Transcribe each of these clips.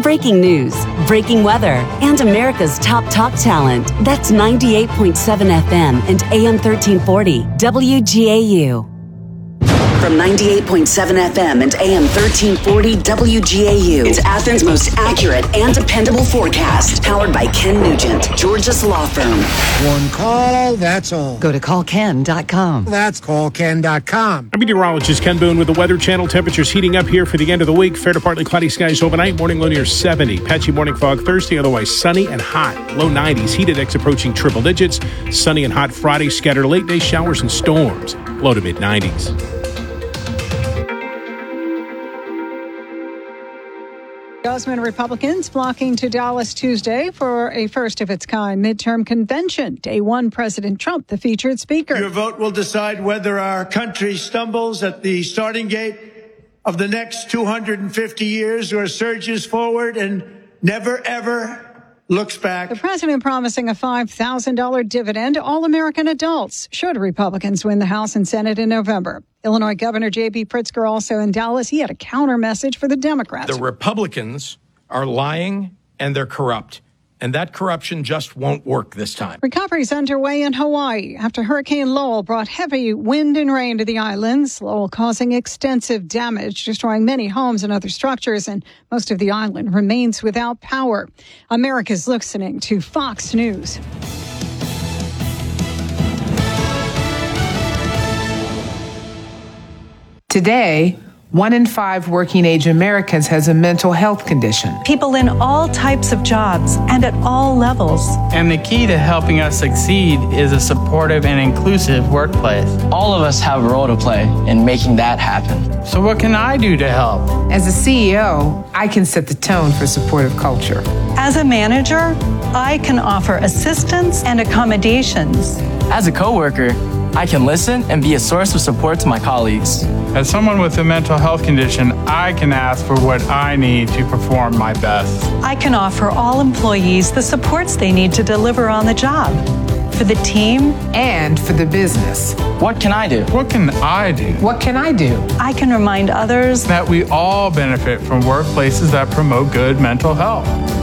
breaking news, breaking weather, and America's top talk talent. That's 98.7 FM and AM 1340 WGAU. From 98.7 FM and AM 1340 WGAU, it's Athens' most accurate and dependable forecast. Powered by Ken Nugent, Georgia's law firm. One call, that's all. Go to callken.com. That's callken.com. I'm meteorologist Ken Boone with the Weather Channel. Temperatures heating up here for the end of the week. Fair to partly cloudy skies overnight. Morning low near 70. Patchy morning fog Thursday, otherwise sunny and hot. Low 90s. Heat index approaching triple digits. Sunny and hot Friday. Scattered late day showers and storms. Low to mid 90s. Bozeman Republicans flocking to Dallas Tuesday for a first-of-its-kind midterm convention. Day one, President Trump, the featured speaker. Your vote will decide whether our country stumbles at the starting gate of the next 250 years or surges forward and never, ever looks back. The president promising a $5,000 dividend to all American adults should Republicans win the House and Senate in November. Illinois Governor J.B. Pritzker also in Dallas. He had a counter message for the Democrats. The Republicans are lying and they're corrupt. And that corruption just won't work this time. Recovery's underway in Hawaii after Hurricane Lowell brought heavy wind and rain to the islands. Lowell causing extensive damage, destroying many homes and other structures, and most of the island remains without power. America's listening to Fox News. Today, 1 in 5 working-age Americans has a mental health condition. People in all types of jobs and at all levels. And the key to helping us succeed is a supportive and inclusive workplace. All of us have a role to play in making that happen. So what can I do to help? As a CEO, I can set the tone for supportive culture. As a manager, I can offer assistance and accommodations. As a coworker, I can listen and be a source of support to my colleagues. As someone with a mental health condition, I can ask for what I need to perform my best. I can offer all employees the supports they need to deliver on the job. For the team and for the business. What can I do? What can I do? What can I do? I can remind others that we all benefit from workplaces that promote good mental health.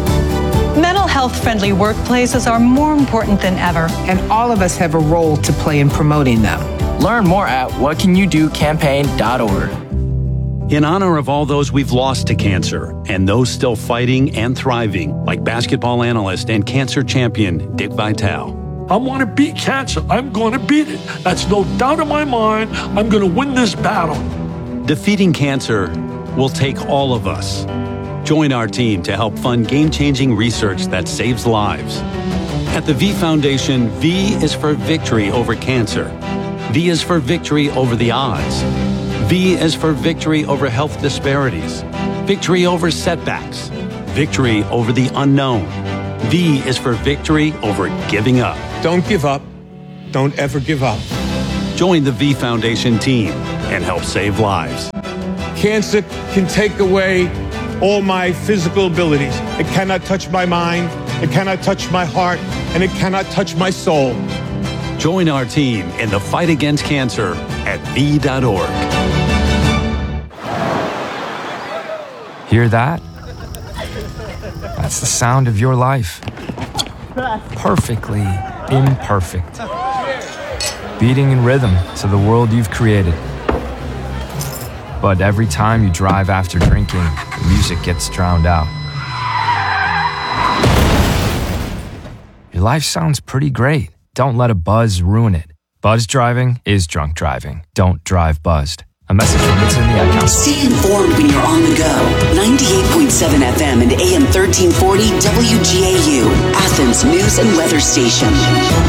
Mental health-friendly workplaces are more important than ever. And all of us have a role to play in promoting them. Learn more at whatcanyoudocampaign.org. In honor of all those we've lost to cancer and those still fighting and thriving, like basketball analyst and cancer champion Dick Vitale. I want to beat cancer. I'm going to beat it. That's no doubt in my mind. I'm going to win this battle. Defeating cancer will take all of us. Join our team to help fund game-changing research that saves lives. At the V Foundation, V is for victory over cancer. V is for victory over the odds. V is for victory over health disparities, victory over setbacks, victory over the unknown. V is for victory over giving up. Don't give up. Don't ever give up. Join the V Foundation team and help save lives. Cancer can take away all my physical abilities. It cannot touch my mind, it cannot touch my heart, and it cannot touch my soul. Join our team in the fight against cancer at V.org. Hear that? That's the sound of your life. Perfectly imperfect. Beating in rhythm to the world you've created. But every time you drive after drinking, the music gets drowned out. Your life sounds pretty great. Don't let a buzz ruin it. Buzz driving is drunk driving. Don't drive buzzed. A message from It's in the Ad Council. Stay informed when you're on the go. 98.7 FM and AM 1340 WGAU, Athens News and Weather Station.